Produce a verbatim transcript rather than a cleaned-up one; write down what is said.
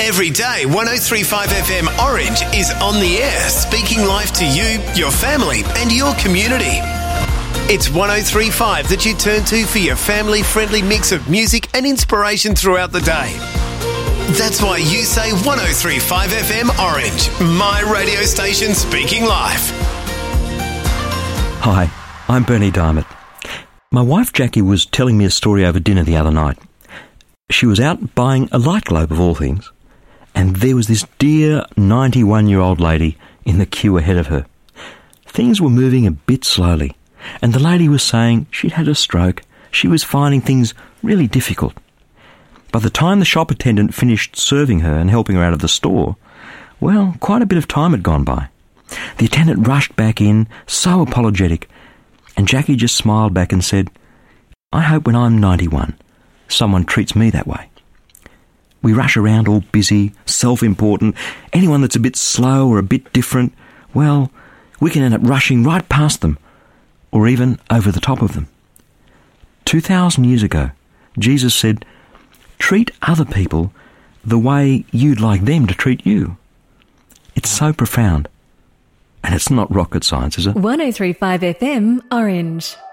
Every day, one oh three point five F M Orange is on the air, speaking life to you, your family and your community. It's one oh three point five that you turn to for your family-friendly mix of music and inspiration throughout the day. That's why you say one oh three point five F M Orange, my radio station speaking life. Hi, I'm Bernie Diamond. My wife Jackie was telling me a story over dinner the other night. She was out buying a light globe of all things, and there was this dear ninety-one-year-old lady in the queue ahead of her. Things were moving a bit slowly, and the lady was saying she'd had a stroke. She was finding things really difficult. By the time the shop attendant finished serving her and helping her out of the store, well, quite a bit of time had gone by. The attendant rushed back in, so apologetic, and Jackie just smiled back and said, "I hope when I'm ninety-one, someone treats me that way." We rush around all busy, self-important. Anyone that's a bit slow or a bit different, well, we can end up rushing right past them, or even over the top of them. Two thousand years ago, Jesus said, "Treat other people the way you'd like them to treat you." It's so profound. And it's not rocket science, is it? one oh three point five F M Orange.